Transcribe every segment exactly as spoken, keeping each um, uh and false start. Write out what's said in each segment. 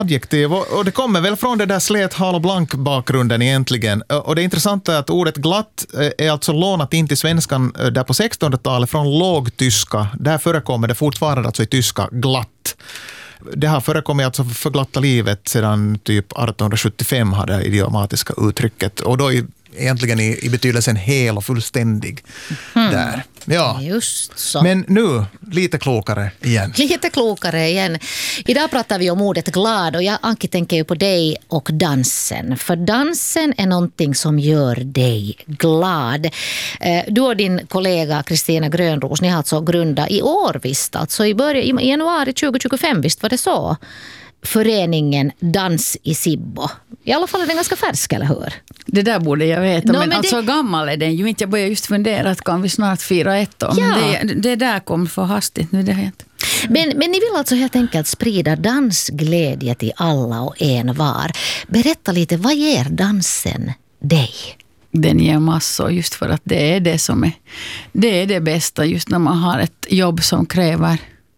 adjektiv och det kommer väl från det där slät hal och blank bakgrunden egentligen. Och det är intressant att ordet glatt är alltså lånat in till svenskan där på sextonhundratalet från lågtyska. Där förekommer det fortfarande alltså i tyska glatt. Det har förekommit alltså för glatta livet sedan typ arton sjuttiofem hade det idiomatiska uttrycket. Och då i, egentligen i, i betydelsen hel och fullständig mm. där. Ja. Just så. Men nu, lite klokare igen. Lite klokare igen. Idag pratar vi om ordet glad och jag, Anki, tänker ju på dig och dansen. För dansen är någonting som gör dig glad. Du och din kollega Kristina Grönros, ni har alltså grundat i år visst, alltså i, början, i januari tjugo tjugofem, visst var det så? Föreningen Dans i Sibbo. I alla fall är den ganska färsk, eller hur? Det där borde jag veta, no, men, men alltså det... gammal är den ju inte. Jag börjar just fundera att kan vi snart fira ett år. Ja. Men det, det där kom för hastigt nu, det har inte. Men, men ni vill alltså helt enkelt sprida dansglädje till alla och en var. Berätta lite, vad ger dansen dig? Den ger massor just för att det är det som är det, är det bästa just när man har ett jobb som kräver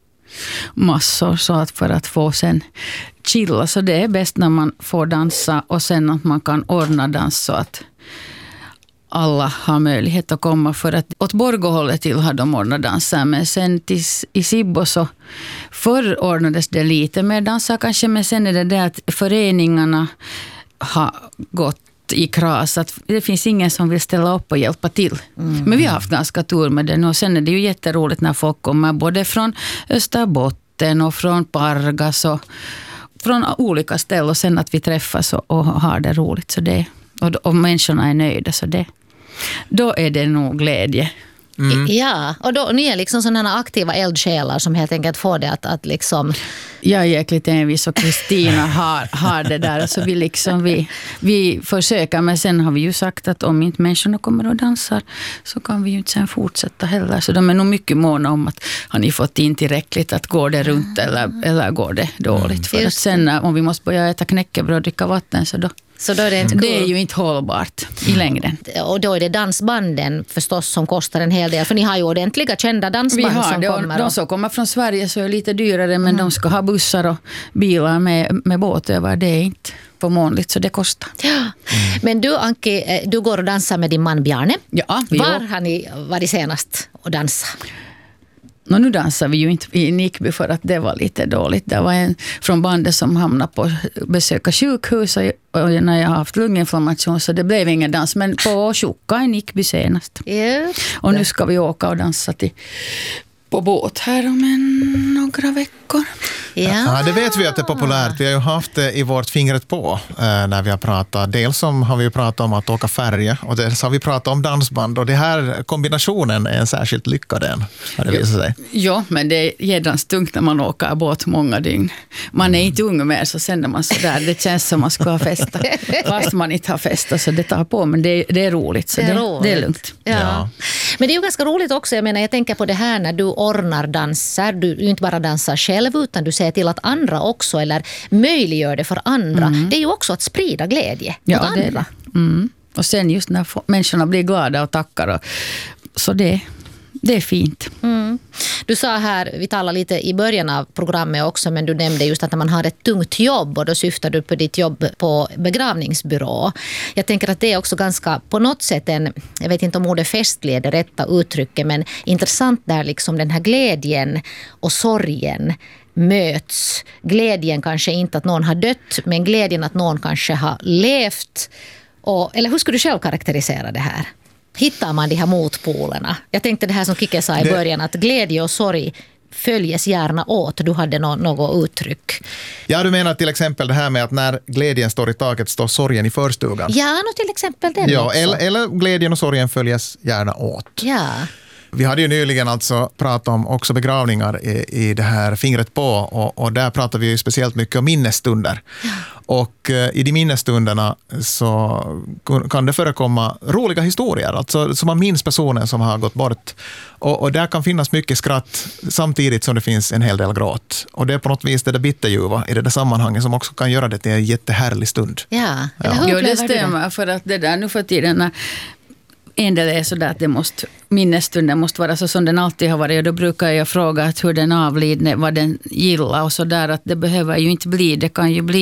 massor, så att för att få sen chilla, så det är bäst när man får dansa och sen att man kan ordna dans så att alla har möjlighet att komma, för att åt Borgåhållet till har de ordnat danser, men sen till, i Sibbo så förr ordnades det lite mer danser kanske, men sen är det det att föreningarna har gått i kras, att det finns ingen som vill ställa upp och hjälpa till. Mm. Men vi har haft ganska tur med det, och sen är det ju jätteroligt när folk kommer både från Österbotten och från Pargas och från olika ställen, och sen att vi träffas och, och har det roligt, så det, och, och människorna är nöjda, så det, då är det nog glädje. Mm. Ja, och då, ni är liksom sådana aktiva eldsjälar som helt enkelt får det att, att liksom... Jag är jäkligt envis och Kristina har, har det där. Alltså vi, liksom, vi, vi försöker, men sen har vi ju sagt att om inte människorna kommer och dansar så kan vi ju inte sen fortsätta heller. Så de är nog mycket måna om att har ni fått in tillräckligt, att går det runt eller, eller går det dåligt. Mm. För att sen om vi måste börja äta knäckebröd och dricka vatten, så då... Så då är det, inte det är ju inte hållbart i längden. Och då är det dansbanden förstås som kostar en hel del. För ni har ju ordentliga kända dansband vi har som det, kommer. De som kommer från Sverige så är lite dyrare, men mm. de ska ha bussar och bilar med, med båt över. Det är inte förmånligt, så det kostar. Ja. Mm. Men du, Anki, du går och dansar med din man Bjarne. Ja, vi Var går. har ni varit senast och dansa? No, nu dansar vi ju inte i Nickby för att det var lite dåligt. Det var en från bandet som hamnade på besöka sjukhus och, och när jag har haft lunginflammation, så det blev ingen dans. Men på Tjocka i Nickby senast. Yeah. Och nu ska vi åka och dansa till, på båt här om en, några veckor. Ja. Ja, det vet vi att det är populärt. Vi har ju haft det i vårt fingret på eh, när vi har pratat. Dels om har vi pratat om att åka färja, och dels har vi pratat om dansband. Och det här kombinationen är en särskilt lyckad än, har det visat sig. Ja, men det är jädrans tungt när man åker båt många dygn. Man är inte ung mer, så sen när man så där, det känns som man ska ha festa. Fast man inte har festa, så det tar på. Men det, det är roligt, så det är, det, det är lugnt. Ja. Ja. Men det är ju ganska roligt också. Jag menar, jag tänker på det här när du ordnar danser. Du inte bara dansar själv, utan du säger till att andra också, eller möjliggör det för andra. Mm. Det är ju också att sprida glädje ja, åt andra. Det det. Mm. Och sen just när människorna blir glada och tackar. Och, så det, det är fint. Mm. Du sa här, vi talade lite i början av programmet också, men du nämnde just att när man har ett tungt jobb, och då syftar du på ditt jobb på begravningsbyrå. Jag tänker att det är också ganska på något sätt en, jag vet inte om ordet festlig är det rätta uttrycket, men intressant där liksom den här glädjen och sorgen möts. Glädjen kanske inte att någon har dött, men glädjen att någon kanske har levt. Och, eller hur skulle du själv karaktärisera det här? Hittar man de här motpolerna? Jag tänkte det här som Kike sa i början, att glädje och sorg följes gärna åt. Du hade no- något uttryck. Ja, du menar till exempel det här med att när glädjen står i taket står sorgen i förstugan. Ja, no, till exempel den ja, också. Eller, eller glädjen och sorgen följes gärna åt. Ja. Vi hade ju nyligen alltså pratat om också begravningar i, i det här fingret på, och, och där pratar vi ju speciellt mycket om minnesstunder. Ja. Och eh, i de minnesstunderna så kan det förekomma roliga historier, alltså som man minns personen som har gått bort. Och, och där kan finnas mycket skratt samtidigt som det finns en hel del gråt. Och det är på något vis det där bitterljuva i det där sammanhanget som också kan göra det till en jättehärlig stund. Ja, ja. Jo, det stämmer, för att det där nu för tiden en del är så där att det måste, minnesstunden måste vara så som den alltid har varit. Och då brukar jag fråga att hur den avlidne, vad den gillar och så där. Att det behöver ju inte bli, det kan ju bli